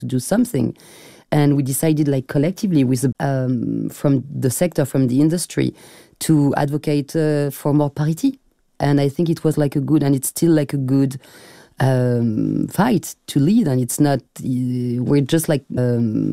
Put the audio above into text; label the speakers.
Speaker 1: to do something. And we decided, like, collectively with from the sector, from the industry, to advocate for more parity. And I think it was like a good, and it's still like a good fight to lead. And it's not, we're just like